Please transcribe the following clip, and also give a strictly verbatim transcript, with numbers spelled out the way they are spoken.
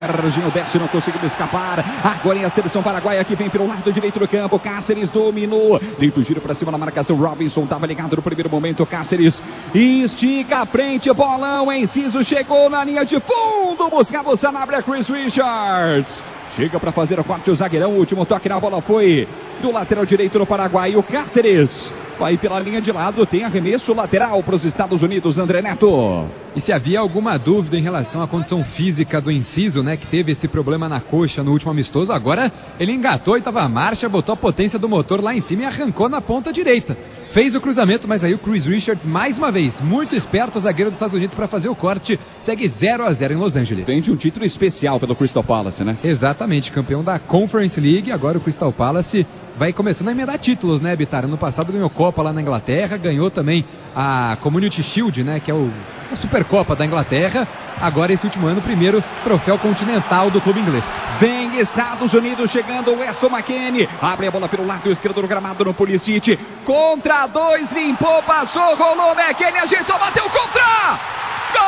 Serginho Bete não conseguiu escapar. Agora em a seleção paraguaia que vem pelo lado direito do campo. Cáceres dominou. Dentro giro para cima na marcação. Robinson estava ligado no primeiro momento. Cáceres estica a frente. Bolão. Enciso chegou na linha de fundo. Buscava o Sanabria. Chris Richards. Chega para fazer o corte o zagueirão. O último toque na bola foi do lateral direito do Paraguai. O Cáceres vai pela linha de lado. Tem arremesso lateral para os Estados Unidos. André Neto. E se havia alguma dúvida em relação à condição física do Enciso, né, que teve esse problema na coxa no último amistoso, agora ele engatou e estava à marcha, botou a potência do motor lá em cima e arrancou na ponta direita. Fez o cruzamento, mas aí o Chris Richards, mais uma vez, muito esperto, o zagueiro dos Estados Unidos para fazer o corte. Segue zero a zero em Los Angeles. Tem de um título especial pelo Crystal Palace, né? Exatamente, campeão da Conference League. Agora o Crystal Palace vai começando a emendar títulos, né, Bitar? Ano passado ganhou Copa lá na Inglaterra, ganhou também a Community Shield, né, que é o, a Supercopa da Inglaterra. Agora esse último ano, primeiro troféu continental do clube inglês. Vem Estados Unidos chegando, o Weston McKennie abre a bola pelo lado esquerdo do gramado no Pulisic, contra dois, limpou, passou, rolou, McKennie ajeitou, bateu contra!